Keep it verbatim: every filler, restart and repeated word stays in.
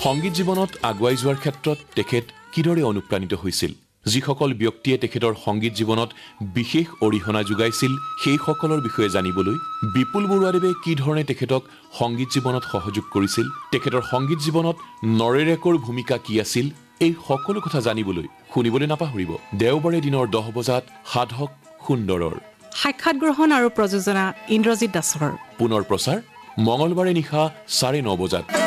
সংগীত জীৱনত আগুৱাই যোৱাৰ ক্ষেত্ৰত তেখেত কিদৰে অনুপ্ৰাণিত হৈছিল যিসকল ব্যক্তিয়ে তেখেতৰ সংগীত জীৱনত বিশেষ অৰিহণা যোগাইছিল সেই সকলৰ বিষয়ে জানিবলৈ বিপুল বৰুৱাদেৱে কি ধৰণে তেখেতক সংগীত জীৱনত সহযোগ কৰিছিল তেখেতৰ সংগীত জীৱনত নৰেৰেকৰ ভূমিকা কি আছিল এই সকলো কথা জানিবলৈ শুনিবলৈ নাপাহৰিব দেওবাৰে দিনৰ দহ বজাত সাধক সুন্দৰৰ সাক্ষাৎ গ্ৰহণ আৰু প্ৰযোজনা ইন্দ্ৰজিৎ দাসৰ পুনৰ প্ৰচাৰ মঙলবাৰে নিশা চাৰে ন বজাত